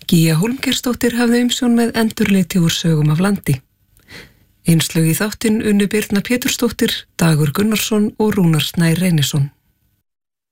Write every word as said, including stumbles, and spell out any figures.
Gígja Hólmgeirsdóttir hafði umsjón með endurleiti úr sögum af landi. Einslög í þáttinn unnu Birna Pétursdóttir, Dagur Gunnarsson og Rúnar Snær Reynisson.